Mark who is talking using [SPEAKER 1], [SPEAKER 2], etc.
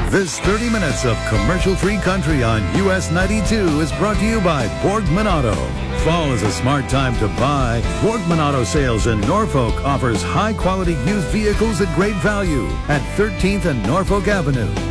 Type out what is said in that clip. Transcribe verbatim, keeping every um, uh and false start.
[SPEAKER 1] This thirty minutes of commercial-free country on U S ninety-two is brought to you by Borgman Auto. Fall is a smart time to buy. Borgman Auto Sales in Norfolk offers high-quality used vehicles at great value at thirteenth and Norfolk Avenue.